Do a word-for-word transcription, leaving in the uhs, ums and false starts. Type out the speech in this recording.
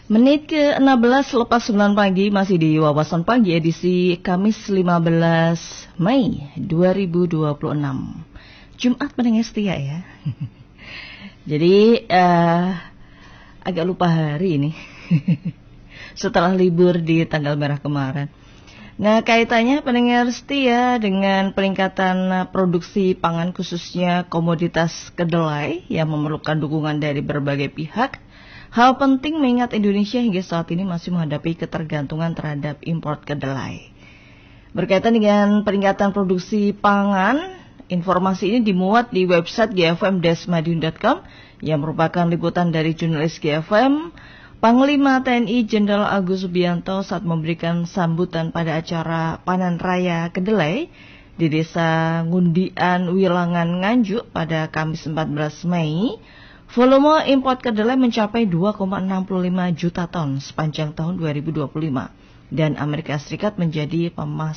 Menit ke enam belas lepas sembilan pagi, masih di Wawasan Pagi edisi Kamis lima belas Mei dua ribu dua puluh enam. Jumat pendengar setia ya. Jadi uh, agak lupa hari ini. Setelah libur di tanggal merah kemarin. Nah, kaitannya pendengar setia dengan peningkatan produksi pangan khususnya komoditas kedelai yang memerlukan dukungan dari berbagai pihak. Hal penting mengingat Indonesia hingga saat ini masih menghadapi ketergantungan terhadap impor kedelai. Berkaitan dengan peningkatan produksi pangan, informasi ini dimuat di website g f m dash madiun dot com yang merupakan liputan dari jurnalis G F M, Panglima T N I Jenderal Agus Subianto saat memberikan sambutan pada acara Panen Raya Kedelai di Desa Ngundian, Wilangan, Nganjuk pada Kamis empat belas Mei. Volume impor kedelai mencapai dua koma enam lima juta ton sepanjang tahun dua ribu dua puluh lima dan Amerika Serikat menjadi pemasok